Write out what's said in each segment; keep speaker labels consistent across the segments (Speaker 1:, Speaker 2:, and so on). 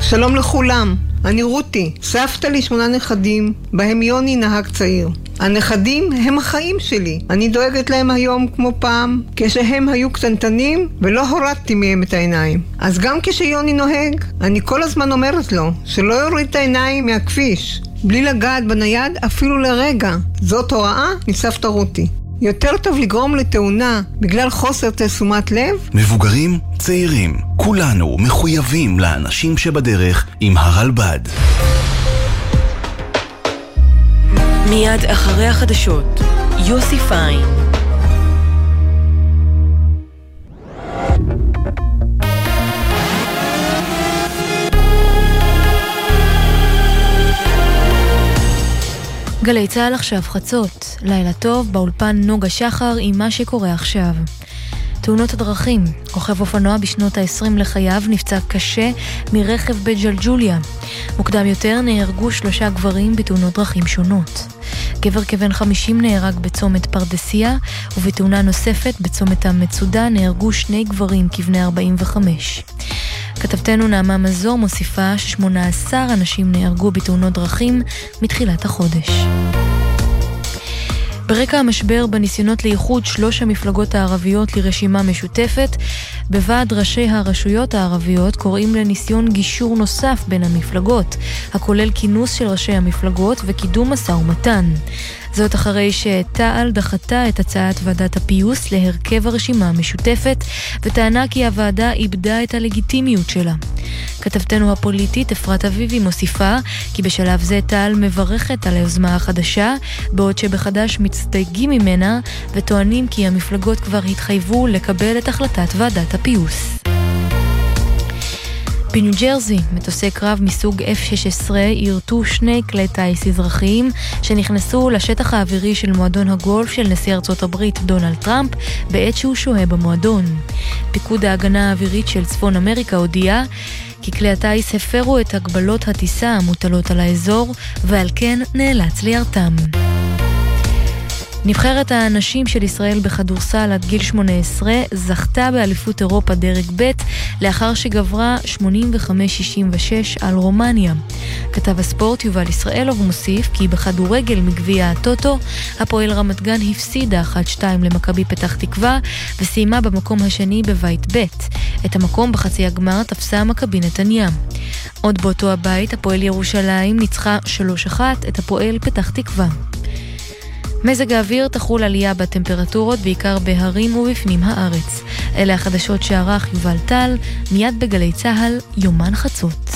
Speaker 1: שלום לכולם, אני רותי, סבתא לי 8 נכדים, בהם יוני נהג צעיר. הנכדים הם החיים שלי, אני דואגת להם היום כמו פעם, כשהם היו קטנטנים ולא הורדתי מהם את העיניים. אז גם כשיוני נוהג, אני כל הזמן אומרת לו שלא יוריד את העיניים מהכביש, בלי לגעת בנייד אפילו לרגע. זאת הוראה מסבתא רותי. יותר טוב לגרום לתאונה בגלל חוסר תשומת לב.
Speaker 2: מבוגרים, צעירים, כולנו מחויבים לאנשים שבדרך עם הרלב"ד.
Speaker 3: מיד אחרי החדשות, יוסי פיין. גלי צהל עכשיו חצות, לילה טוב, באולפן נוגה שחר עם מה שקורה עכשיו. תאונות הדרכים, רוכב אופנוע בשנות ה-20 לחייו נפצע קשה מרכב בג'לג'וליה. מוקדם יותר נהרגו 3 גברים בתאונות דרכים שונות. גבר כבן 50 נהרג בצומת פרדסיה, ובתאונה נוספת בצומת המצודה נהרגו 2 גברים כבני 45. כתבתנו נעמה מזור מוסיפה ש18 אנשים נהרגו בתאונות דרכים מתחילת החודש. ברקע המשבר בניסיונות לאיחוד 3 המפלגות הערביות לרשימה משותפת, בוועד ראשי הרשויות הערביות קוראים לניסיון גישור נוסף בין המפלגות, הכולל כינוס של ראשי המפלגות וקידום משא ומתן. זאת אחרי שתע"ל דחתה את הצעת ועדת הפיוס להרכב הרשימה המשותפת, וטענה כי הוועדה איבדה את הלגיטימיות שלה. כתבתנו הפוליטית אפרת אביבי מוסיפה כי בשלב זה תע"ל מברכת על היוזמה החדשה, בעוד שבחדש מצטייגים ממנה וטוענים כי המפלגות כבר התחייבו לקבל את החלטת ועדת הפיוס. בניו ג'רזי, מטוסי קרב מסוג F-16 ירטו 2 כלי טייס אזרחיים שנכנסו לשטח האווירי של מועדון הגולף של נשיא ארצות הברית דונלד טראמפ בעת שהוא שוהה במועדון. פיקוד ההגנה האווירית של צפון אמריקה הודיע כי כלי הטייס הפרו את הגבלות הטיסה המוטלות על האזור ועל כן נאלץ לירתם. נבחרת האנשים של ישראל בכדורסל עד גיל 18 זכתה באליפות אירופה דרג ב' לאחר שגברה 85-66 על רומניה. כתב הספורט יובל ישראלוב מוסיף כי בכדורגל מגביע הטוטו הפועל רמת גן הפסידה 1-2 למכבי פתח תקווה וסיימה במקום השני בבית ב'. את המקום בחצי הגמר תפסה מכבי נתניה. עוד באותו הבית הפועל ירושלים ניצחה 3-1 את הפועל פתח תקווה. מזג האוויר תחול עלייה בטמפרטורות בעיקר בהרים ובפנים הארץ. אלה החדשות שערך יובל טל, מיד בגלי צהל, יומן חצות.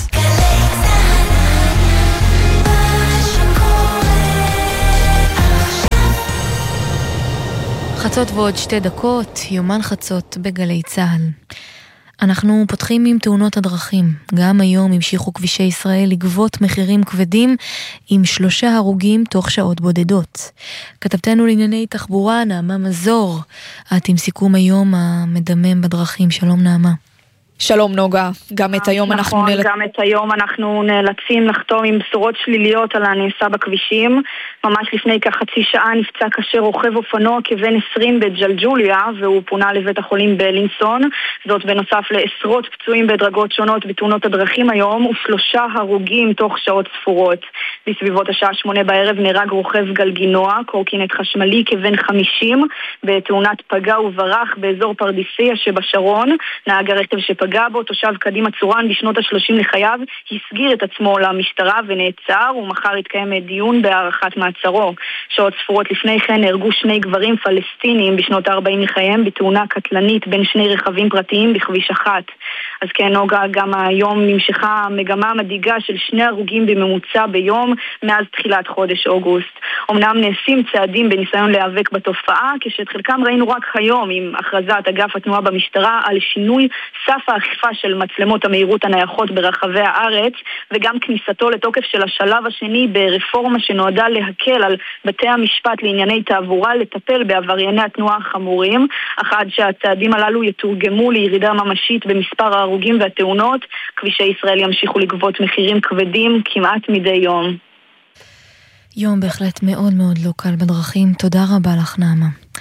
Speaker 3: חצות ועוד 2 דקות, יומן חצות בגלי צהל. אנחנו פותחים עם תאונות הדרכים. גם היום המשיכו כבישי ישראל לגבות מחירים כבדים עם 3 הרוגים תוך שעות בודדות. כתבתנו לענייני תחבורה נעמה מזור. את עם סיכום היום המדמם בדרכים. שלום נעמה.
Speaker 4: שלום נוגה, גם את היום אנחנו נאלצים לחתום עם בשורות שליליות על הנעשה בכבישים. ממש לפני כחצי שעה נפצע קשה רוכב אופנוע כבן 20 בג'לג'וליה והוא פונה לבית החולים בלינסון. זאת בנוסף לעשרות פצועים בדרגות שונות בתאונות הדרכים היום ו3 הרוגים תוך שעות ספורות. בסביבות השעה 8 בערב נהרג רוכב גלגינוע, קורקינט חשמלי כבן 50 בתאונת פגע וברח באזור פרדסיה שבשרון. נהג הרכב שפגע בו, תושב קדימה צורן בשנות ה-30 לחייו, הסגיר את עצמו למשטרה ונעצר, ומחר התקיים דיון בהארכת מעצרו. שעות ספורות לפני כן נהרגו 2 גברים פלסטינים בשנות ה-40 לחייהם בתאונה קטלנית בין 2 רכבים פרטיים בכביש 1. אז כן נוגה, גם היום נמשכה מגמה מדאיגה של 2 הרוגים בממוצע ביום מאז תחילת חודש אוגוסט. אמנם נעשים צעדים בניסיון להיאבק בתופעה, כשאת חלקם ראינו רק היום עם הכרזת אגף התנועה במשטרה על שינוי סף האכיפה של מצלמות המהירות הנייחות ברחבי הארץ, וגם כניסתו לתוקף של השלב השני ברפורמה שנועדה להקל על בתי המשפט לענייני תעבורה לטפל בעברייני התנועה החמורים, אך עד שהצעדים הללו יתורגמו לירידה ממשית במספר ההרוגים והתאונות, כבישי ישראל ימשיכו לגבות מחירים כבדים כמעט מדי יום.
Speaker 3: יום בהחלט מאוד מאוד לא קל בדרכים. תודה רבה לך נעמה.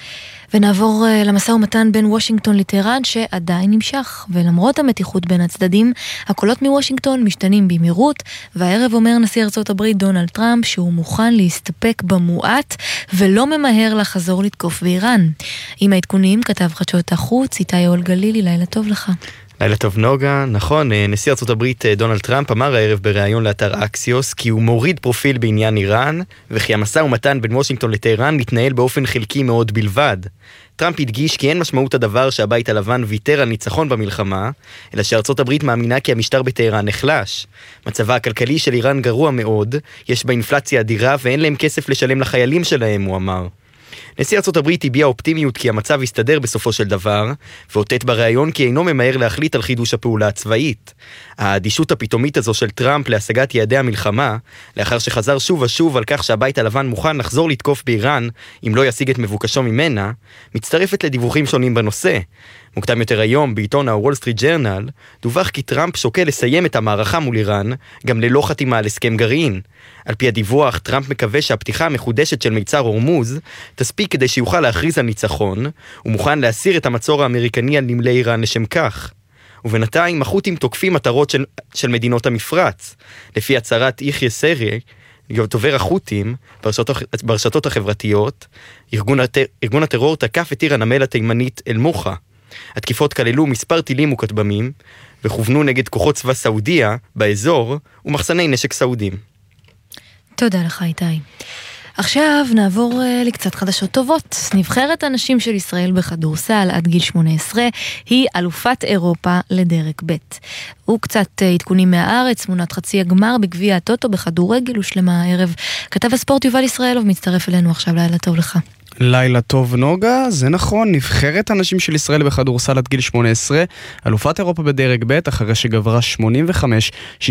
Speaker 3: ונעבור למשא ומתן בין וושינגטון לטהרן שעדיין נמשך, ולמרות המתיחות בין הצדדים, הקולות מוושינגטון משתנים במהירות, והערב אומר נשיא ארצות הברית דונלד טראמפ שהוא מוכן להסתפק במועט ולא ממהר לחזור לתקוף באיראן. עם העדכונים כתב חדשות החוץ איתי אול גלילי, לילה טוב לך.
Speaker 5: לילה טוב נוגה, נכון, נשיא ארצות הברית דונלד טראמפ אמר הערב בריאיון לאתר אקסיוס כי הוא מוריד פרופיל בעניין איראן, וכי המשא ומתן בין וושינגטון לטהרן מתנהל באופן חלקי מאוד בלבד. טראמפ הדגיש כי אין משמעות הדבר שהבית הלבן ויתר על ניצחון במלחמה, אלא שארצות הברית מאמינה כי המשטר בטהרן נחלש. מצבה הכלכלי של איראן גרוע מאוד, יש בה אינפלציה אדירה ואין להם כסף לשלם לחיילים שלהם, הוא אמר. נשיא ארצות הברית הביע אופטימיות כי המצב יסתדר בסופו של דבר, ואותת בריאיון כי אינו ממהר להחליט על חידוש הפעולה הצבאית. האדישות הפתאומית הזו של טראמפ להשגת יעדי המלחמה, לאחר שחזר שוב ושוב על כך שהבית הלבן מוכן לחזור לתקוף באיראן, אם לא ישיג את מבוקשו ממנה, מצטרפת לדיווחים שונים בנושא. מוקדם יותר היום, בעיתון הוול סטריט ג'רנל, דווח כי טראמפ שוקל לסיים את המערכה מול איראן, גם ללא חתימה על הסכם גרעין. על פי הדיווח, טראמפ מקווה שהפתיחה המחודשת של מיצר הורמוז תספיק כדי שיוכל להכריז על ניצחון, ומוכן להסיר את המצור האמריקני על נמלי איראן לשם כך. ובינתיים, החות'ים תוקפים מטרות של מדינות המפרץ. לפי הצהרת יחיא סרי, דובר החות'ים, ברשתות החברתיות, ארגון הטרור תקף את עיר הנמל התימנית אל-מוחה. התקיפות כללו מספר טילים וכטב"מים, וכוונו נגד כוחות צבא סעודיה באזור ומחסני נשק סעודים.
Speaker 3: תודה לך איתי. עכשיו נעבור לקצת חדשות טובות. נבחרת הנשים של ישראל בכדורסל עד גיל 18 היא אלופת אירופה לדרג ב'. וקצת עדכונים מהארץ, תמונת חצי הגמר בגביע הטוטו בכדורגל הושלמה הערב. כתב הספורט יובל ישראלוב מצטרף אלינו עכשיו, לילה טוב לך.
Speaker 6: לילה טוב נוגה, זה נכון, נבחרת הנשים של ישראל בכדורסל עד גיל 18, אלופת אירופה בדרג ב' אחרי שגברה 85-66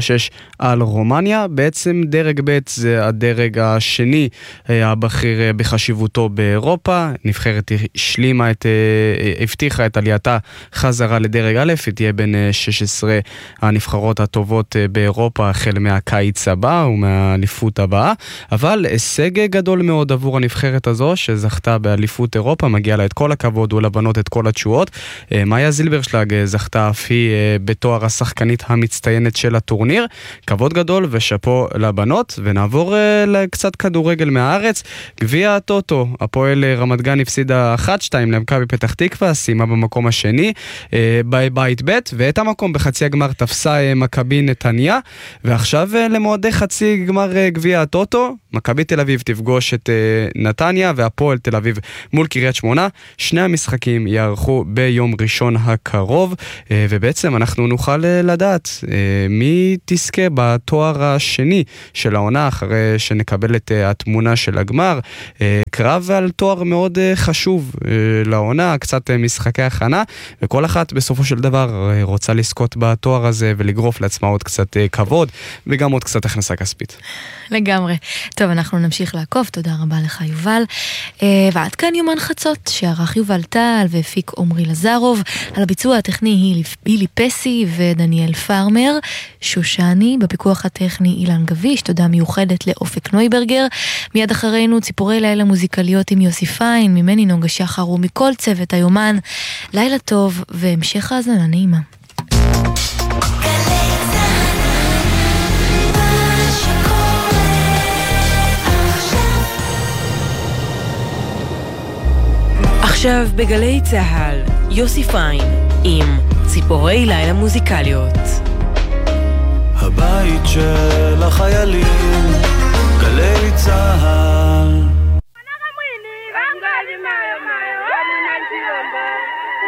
Speaker 6: על רומניה. בעצם דרג ב' זה הדרג השני הבכיר בחשיבותו באירופה. נבחרת השלימה הבטיחה את עלייתה חזרה לדרג א', היא תהיה בין 16 הנבחרות הטובות באירופה החל מהקיץ הבא ומהאליפות הבאה, אבל הישג גדול מאוד עבור הנבחרת הזו שזכתה באליפות אירופה, מגיע לה את כל הכבוד ולבנות את כל התשואות. מאיה זילברשלג זכתה אף היא בתואר השחקנית המצטיינת של הטורניר. כבוד גדול ושפו לבנות, ונעבור לקצת כדורגל מהארץ. גביע הטוטו, הפועל רמת גן הפסידה 1-2 למכבי פתח תקווה, סיימה במקום השני בבית ב', ואת המקום בחצי הגמר תפסה מכבי נתניה, ועכשיו למועדי חצי גמר גביע הטוטו, מכבי תל אביב תפגוש את נתניה והפועל תל אביב מול קריית שמונה. שני המשחקים יערכו ביום ראשון הקרוב, ובעצם אנחנו נוכל לדעת מי תזכה בתואר השני של העונה אחרי שנקבל את התמונה של הגמר. קרב על תואר מאוד חשוב לעונה, קצת משחקי הכנה, וכל אחת בסופו של דבר רוצה לזכות בתואר הזה ולגרוף לעצמה עוד קצת כבוד וגם עוד קצת הכנסה כספית.
Speaker 3: לגמרי. טוב, אנחנו נמשיך לעקוב. תודה רבה לך יובל. ועד כאן יומן חצות שערך יובל טל והפיק עומרי לזרוב. על הביצוע הטכני הילי פסי ודניאל פארמר. שושני בפיקוח הטכני אילן גביש. תודה מיוחדת לאופק נויברגר. מיד אחרינו ציפורי לילה מוזיקליות עם יוסי פיין, ממני נוגה שחר ומכל צוות היומן. לילה טוב והמשך האזנה נעימה.
Speaker 7: עכשיו בגלי צהל, יוסי פיין עם ציפורי לילה מוזיקליות.
Speaker 8: הבית של החיילים,